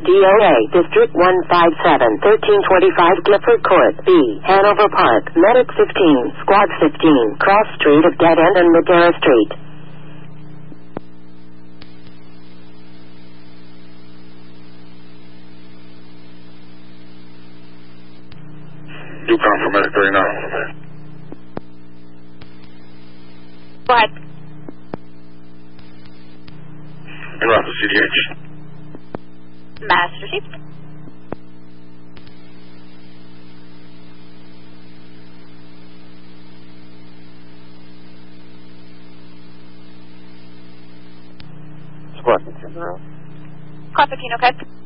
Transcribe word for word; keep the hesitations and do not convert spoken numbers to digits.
D O A, District one five seven, thirteen twenty-five Clifford Court, B, Hanover Park, Medic fifteen, Squad fifteen, Cross Street of Dead End and Madera Street. Yukon for Medic thirty-nine. Go ahead. You're off the C D H. Master Chief. Squad fifteen. Squad fifteen, okay.